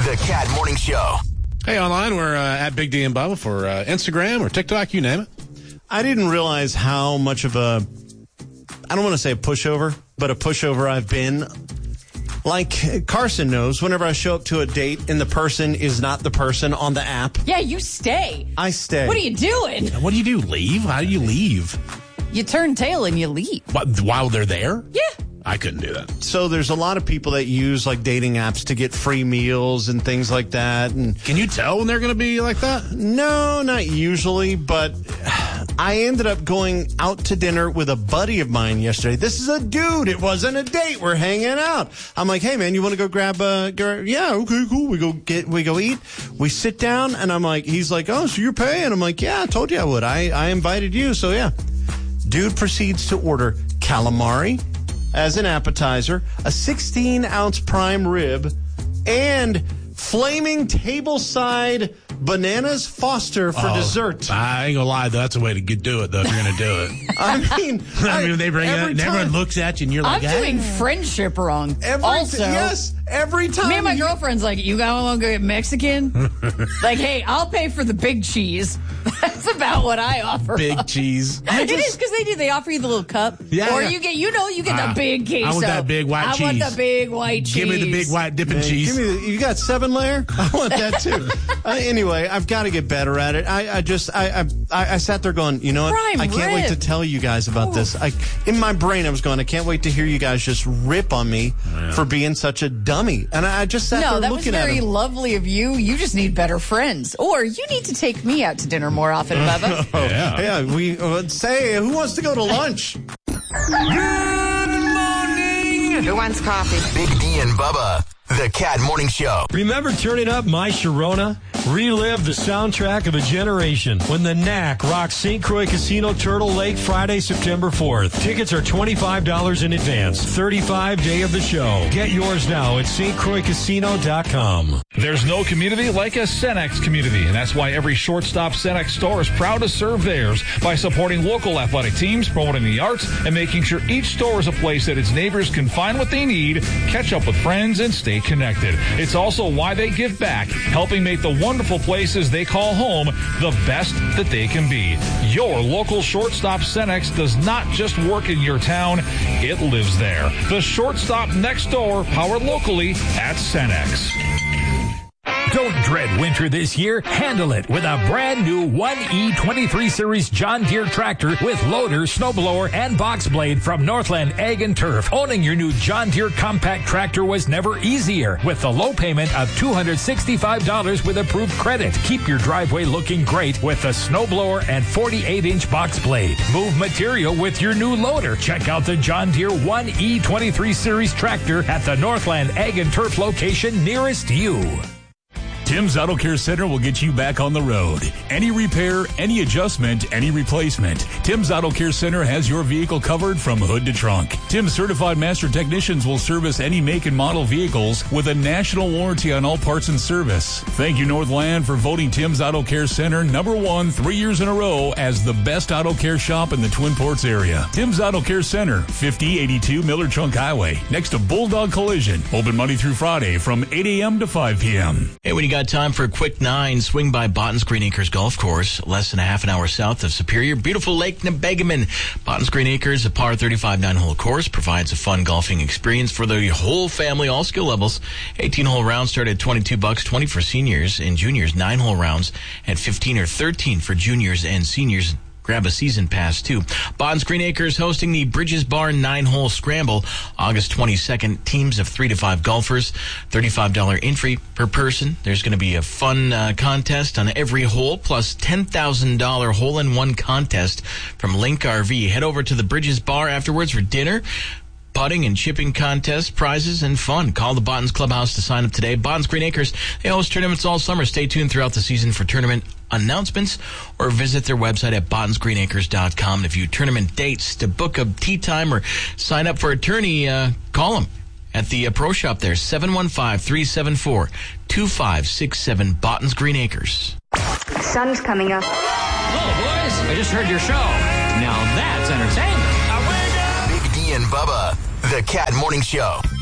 The Cat Morning Show. Hey, online, we're at Big D and Bubba for Instagram or TikTok, you name it. I didn't realize how much of a, I don't want to say a pushover, but a pushover I've been. Like Carson knows, whenever I show up to a date and the person is not the person on the app. Yeah, you stay. I stay. What are you doing? What do you do? Leave? How do you leave? You turn tail and you leave. What, while they're there? Yeah. I couldn't do that. So there's a lot of people that use like dating apps to get free meals and things like that. And Can you tell when they're going to be like that? no, not usually, but I ended up going out to dinner with a buddy of mine yesterday. This is a dude. It wasn't a date. We're hanging out. I'm like, hey man, you want to go grab yeah, okay, cool. We go eat. We sit down and I'm like, he's like, oh, so you're paying? I'm like, yeah, I told you I would. I invited you. So yeah. Dude proceeds to order calamari as an appetizer, a 16-ounce prime rib, and flaming tableside bananas Foster for dessert. I ain't gonna lie, though. That's a way to do it, though, if you're gonna do it. I mean, they bring it out and everyone looks at you and you're like, I'm doing friendship wrong. Every time. Me and my girlfriend's like, you want to go get Mexican? Like, hey, I'll pay for the big cheese. That's about what I offer. Big cheese. It is because they offer you the little cup. Yeah. Or you get the big queso. I want that big white cheese. I want the big white cheese. Give me the big white dipping cheese. You got 7-layer? I want that too. Anyway, I've got to get better at it. I sat there going, you know what? Prime I can't wait to tell you guys about this. In my brain, I was going, I can't wait to hear you guys just rip on me for being such a dummy. And I just sat there looking at him. No, that was very lovely of you. You just need better friends. Or you need to take me out to dinner more often, Bubba. Yeah, we say, who wants to go to lunch? Good morning. Who wants coffee? Big D and Bubba. The Cat Morning Show. Remember turning up My Sharona? Relive the soundtrack of a generation when the Knack rocks St. Croix Casino Turtle Lake Friday, September 4th. Tickets are $25 in advance. 35 day of the show. Get yours now at stcroixcasino.com. There's no community like a Cenex community, and that's why every Shortstop Cenex store is proud to serve theirs by supporting local athletic teams, promoting the arts, and making sure each store is a place that its neighbors can find what they need, catch up with friends, and stay connected. It's also why they give back, helping make the wonderful places they call home the best that they can be. Your local Shortstop Cenex does not just work in your town, it lives there. The Shortstop next door, powered locally at Cenex. Don't dread winter this year. Handle it with a brand new 1E23 Series John Deere tractor with loader, snowblower, and box blade from Northland Ag and Turf. Owning your new John Deere compact tractor was never easier with the low payment of $265 with approved credit. Keep your driveway looking great with the snowblower and 48-inch box blade. Move material with your new loader. Check out the John Deere 1E23 Series tractor at the Northland Ag and Turf location nearest you. Tim's Auto Care Center will get you back on the road. Any repair, any adjustment, any replacement. Tim's Auto Care Center has your vehicle covered from hood to trunk. Tim's certified master technicians will service any make and model vehicles with a national warranty on all parts and service. Thank you, Northland, for voting Tim's Auto Care Center #1 3 years in a row as the best auto care shop in the Twin Ports area. Tim's Auto Care Center, 5082 Miller Trunk Highway, next to Bulldog Collision. Open Monday through Friday from 8 a.m. to 5 p.m. Hey, when you got time for a quick 9, swing by Botton's Green Acres Golf Course, less than a half an hour south of Superior. Beautiful Lake Nebegaman. Botton's Green Acres, a par 35 9-hole course, provides a fun golfing experience for the whole family, all skill levels. 18-hole rounds start at $22, $20 for seniors and juniors. 9-hole rounds at $15 or $13 for juniors and seniors. Grab a season pass, too. Botton's Green Acres hosting the Bridges Bar 9-hole Scramble, August 22nd. Teams of 3 to 5 golfers, $35 entry per person. There's going to be a fun contest on every hole, plus $10,000 hole-in-one contest from Link RV. Head over to the Bridges Bar afterwards for dinner, putting and chipping contests, prizes, and fun. Call the Botton's Clubhouse to sign up today. Botton's Green Acres, they host tournaments all summer. Stay tuned throughout the season for tournament announcements or visit their website at bottonsgreenacres.com. And if you tournament dates to book a tee time or sign up for a tourney, call them at the pro shop there, 715-374-2567, Botton's Green Acres. Sun's coming up. Hello, boys. I just heard your show. Now that's entertainment. Big D and Bubba, the Cat Morning Show.